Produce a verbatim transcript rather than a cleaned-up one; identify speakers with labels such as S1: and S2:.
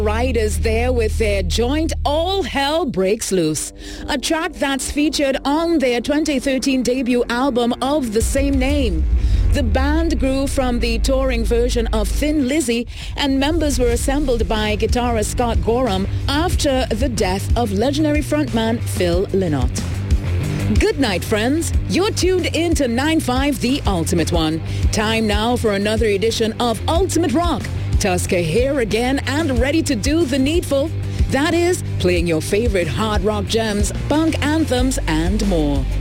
S1: Riders there with their joint All Hell Breaks Loose, a track that's featured on their twenty thirteen debut album of the same name. The band grew from the touring version of Thin Lizzy, and members were assembled by guitarist Scott Gorham after the death of legendary frontman Phil Lynott. Good night, friends. You're tuned in to nine five The Ultimate One. Time now for another edition of Ultimate Rock. Tusker here again and ready to do the needful. That is, playing your favorite hard rock gems, punk anthems, and more.